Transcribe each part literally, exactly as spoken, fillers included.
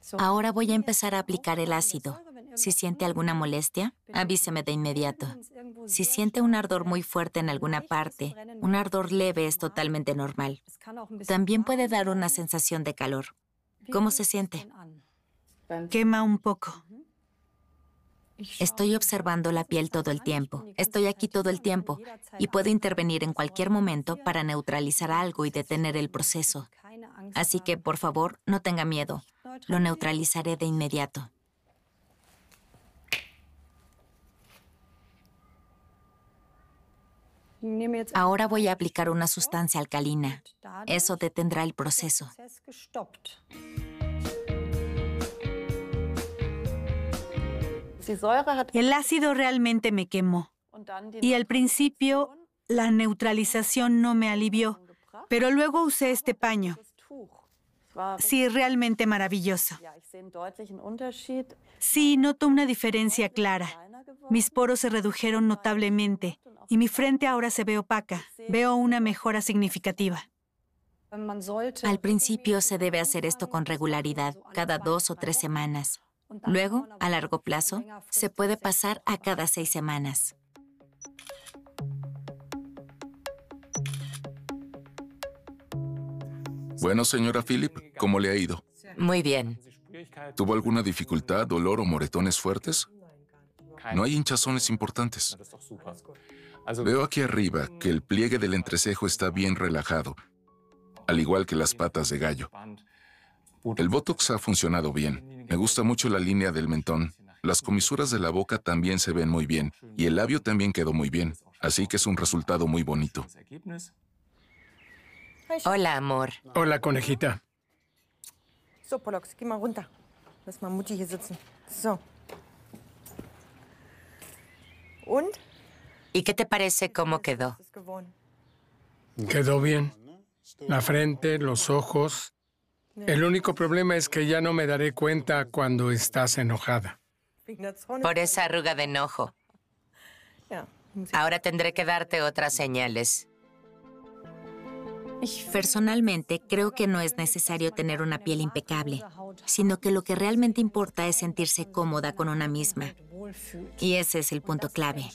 Ahora voy a empezar a aplicar el ácido. Si siente alguna molestia, avíseme de inmediato. Si siente un ardor muy fuerte en alguna parte, un ardor leve es totalmente normal. También puede dar una sensación de calor. ¿Cómo se siente? Quema un poco. Estoy observando la piel todo el tiempo. Estoy aquí todo el tiempo y puedo intervenir en cualquier momento para neutralizar algo y detener el proceso. Así que, por favor, no tenga miedo. Lo neutralizaré de inmediato. Ahora voy a aplicar una sustancia alcalina. Eso detendrá el proceso. El ácido realmente me quemó. Y al principio, la neutralización no me alivió. Pero luego usé este paño. Sí, realmente maravilloso. Sí, noto una diferencia clara. Mis poros se redujeron notablemente y mi frente ahora se ve opaca. Veo una mejora significativa. Al principio se debe hacer esto con regularidad, cada dos o tres semanas. Luego, a largo plazo, se puede pasar a cada seis semanas. Bueno, señora Philip, ¿cómo le ha ido? Muy bien. ¿Tuvo alguna dificultad, dolor o moretones fuertes? No hay hinchazones importantes. Veo aquí arriba que el pliegue del entrecejo está bien relajado, al igual que las patas de gallo. El Botox ha funcionado bien. Me gusta mucho la línea del mentón. Las comisuras de la boca también se ven muy bien, y el labio también quedó muy bien, así que es un resultado muy bonito. Hola, amor. Hola, conejita. So, Pollux, geh mal runter. Lass mal Mutti hier sitzen. So. Und? ¿Y qué te parece cómo quedó? Quedó bien. La frente, los ojos. El único problema es que ya no me daré cuenta cuando estás enojada. Por esa arruga de enojo. Ahora tendré que darte otras señales. Personalmente, creo que no es necesario tener una piel impecable, sino que lo que realmente importa es sentirse cómoda con una misma. Y ese es el punto clave.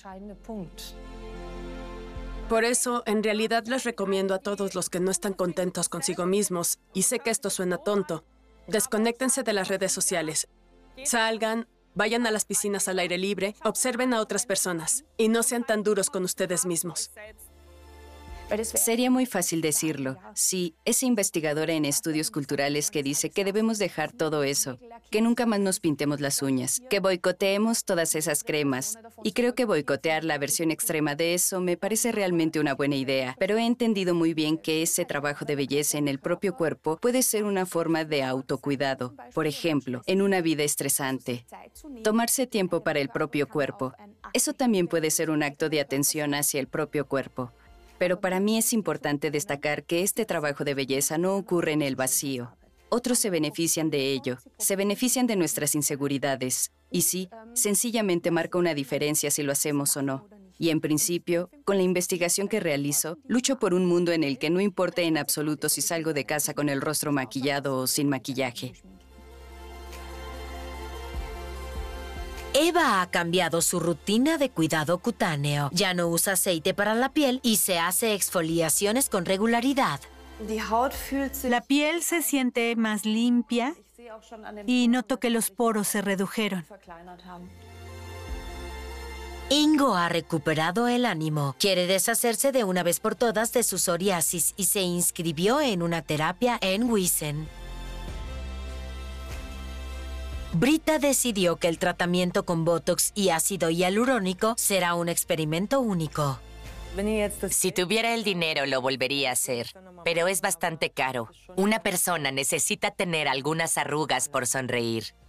Por eso, en realidad les recomiendo a todos los que no están contentos consigo mismos, y sé que esto suena tonto, desconéctense de las redes sociales. Salgan, vayan a las piscinas al aire libre, observen a otras personas, y no sean tan duros con ustedes mismos. Sería muy fácil decirlo. Sí, esa investigadora en estudios culturales que dice que debemos dejar todo eso, que nunca más nos pintemos las uñas, que boicoteemos todas esas cremas. Y creo que boicotear la versión extrema de eso me parece realmente una buena idea, pero he entendido muy bien que ese trabajo de belleza en el propio cuerpo puede ser una forma de autocuidado. Por ejemplo, en una vida estresante. Tomarse tiempo para el propio cuerpo. Eso también puede ser un acto de atención hacia el propio cuerpo. Pero para mí es importante destacar que este trabajo de belleza no ocurre en el vacío. Otros se benefician de ello, se benefician de nuestras inseguridades. Y sí, sencillamente marca una diferencia si lo hacemos o no. Y en principio, con la investigación que realizo, lucho por un mundo en el que no importe en absoluto si salgo de casa con el rostro maquillado o sin maquillaje. Eva ha cambiado su rutina de cuidado cutáneo. Ya no usa aceite para la piel y se hace exfoliaciones con regularidad. La piel se siente más limpia y noto que los poros se redujeron. Ingo ha recuperado el ánimo. Quiere deshacerse de una vez por todas de su psoriasis y se inscribió en una terapia en Wiesen. Brita decidió que el tratamiento con Botox y ácido hialurónico será un experimento único. Si tuviera el dinero, lo volvería a hacer, pero es bastante caro. Una persona necesita tener algunas arrugas por sonreír.